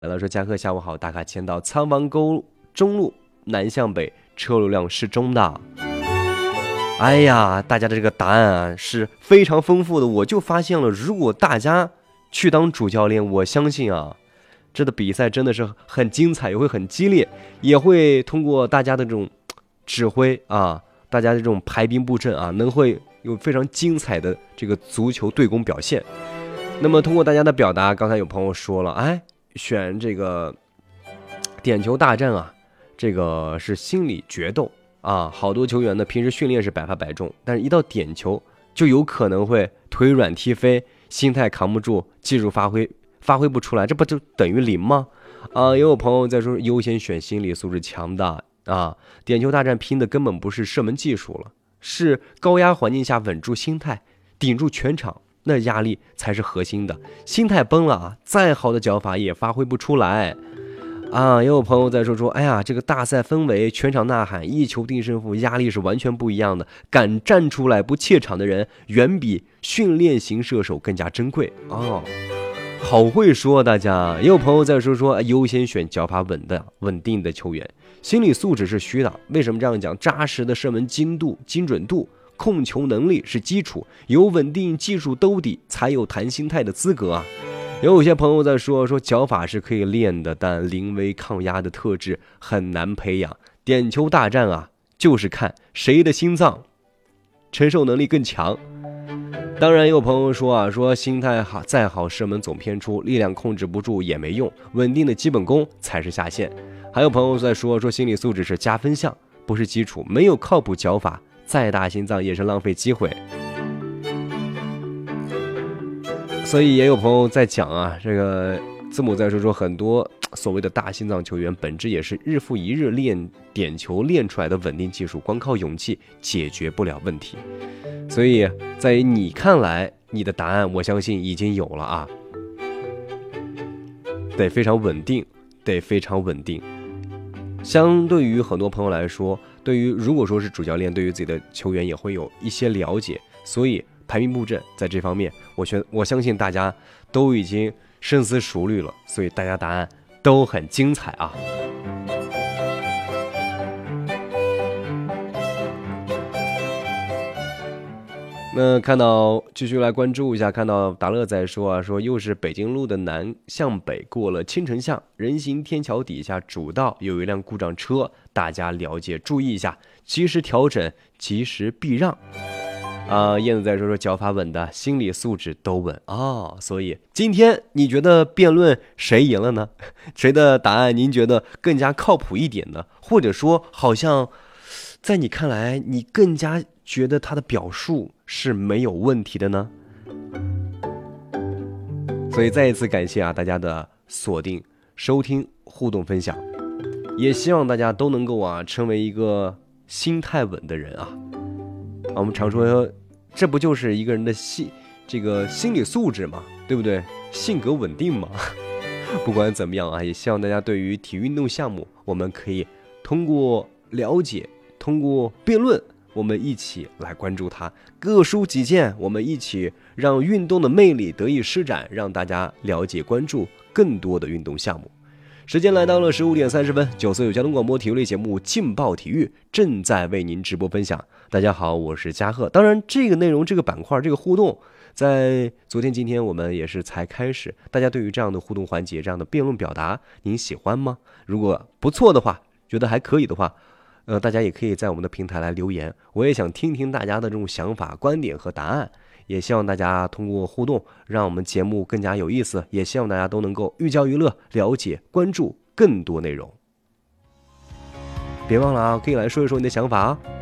来了，说嘉贺下午好，打卡签到仓房沟中路南向北，车流量适中的。哎呀，大家的这个答案啊是非常丰富的，我就发现了，如果大家去当主教练，我相信啊，这的比赛真的是很精彩，也会很激烈，也会通过大家的这种指挥啊，大家的这种排兵布阵啊，能会有非常精彩的这个足球对攻表现。那么通过大家的表达，刚才有朋友说了，哎，选这个点球大战啊，这个是心理决斗啊，好多球员呢平时训练是百发百中，但是一到点球就有可能会腿软踢飞，心态扛不住，技术发挥不出来，这不就等于零吗？啊，也有朋友在说优先选心理素质强的啊，点球大战拼的根本不是射门技术了，是高压环境下稳住心态，顶住全场。那压力才是核心的，心态崩了啊，再好的脚法也发挥不出来啊！也有朋友在说，哎呀，这个大赛氛围，全场呐喊，一球定胜负，压力是完全不一样的。敢站出来不怯场的人，远比训练型射手更加珍贵哦。好会说，大家也有朋友在说，优先选脚法稳定的球员，心理素质是虚的。为什么这样讲？扎实的射门精准度。控球能力是基础，有稳定技术兜底，才有谈心态的资格啊！有些朋友在说脚法是可以练的，但临危抗压的特质很难培养。点球大战啊，就是看谁的心脏承受能力更强。当然，也有朋友说心态好再好，射门总偏出，力量控制不住也没用，稳定的基本功才是下限。还有朋友在说心理素质是加分项，不是基础，没有靠谱脚法。再大心脏也是浪费机会，所以也有朋友在讲啊，这个字母在说很多所谓的大心脏球员，本质也是日复一日练点球练出来的稳定技术，光靠勇气解决不了问题。所以在你看来，你的答案我相信已经有了啊，得非常稳定，得非常稳定。相对于很多朋友来说，对于如果说是主教练，对于自己的球员也会有一些了解，所以排兵布阵在这方面，我相信大家都已经深思熟虑了，所以大家答案都很精彩啊。那看到继续来关注一下，看到达乐在说又是北京路的南向北，过了青城巷人行天桥底下主道有一辆故障车，大家了解注意一下，及时调整，及时避让。燕子在说脚法稳的，心理素质都稳哦。所以今天你觉得辩论谁赢了呢？谁的答案您觉得更加靠谱一点呢？或者说好像在你看来，你更加觉得他的表述是没有问题的呢？所以再一次感谢大家的锁定收听互动分享，也希望大家都能够成为一个心态稳的人啊。我们常说这不就是一个人的这个心理素质嘛，对不对？性格稳定嘛。不管怎么样也希望大家对于体育运动项目，我们可以通过了解，通过辩论，我们一起来关注它，各抒己见，我们一起让运动的魅力得以施展，让大家了解关注更多的运动项目。时间来到了15点30分，9色有交通广播体育类节目劲爆体育正在为您直播分享。大家好，我是嘉贺。当然这个内容，这个板块，这个互动在昨天今天我们也是才开始，大家对于这样的互动环节，这样的辩论表达您喜欢吗？如果不错的话，觉得还可以的话，大家也可以在我们的平台来留言，我也想听听大家的这种想法、观点和答案，也希望大家通过互动让我们节目更加有意思，也希望大家都能够寓教于乐，了解关注更多内容。别忘了可以来说一说你的想法